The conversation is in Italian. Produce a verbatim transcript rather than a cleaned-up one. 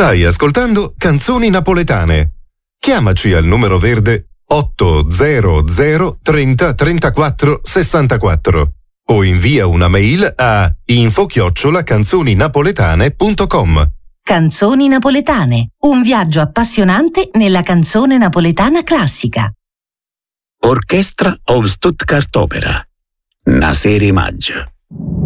Stai ascoltando Canzoni Napoletane. Chiamaci al numero verde otto zero zero trenta trentaquattro sessantaquattro o invia una mail a info chiocciola canzoninapoletane punto com. Canzoni Napoletane, un viaggio appassionante nella canzone napoletana classica. Orchestra of Stuttgart Opera. Una serie maggio.